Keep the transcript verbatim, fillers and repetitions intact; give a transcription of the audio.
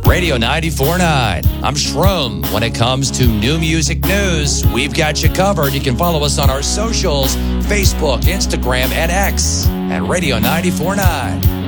Radio ninety-four point nine. I'm Shroom. When it comes to new music news, we've got you covered. You can follow us on our socials, Facebook, Instagram, and X at Radio ninety-four point nine.